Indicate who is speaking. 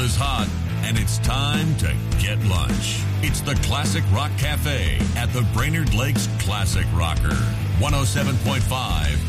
Speaker 1: is hot, and it's time to get lunch. It's the Classic Rock Cafe at the Brainerd Lakes Classic Rocker. 107.5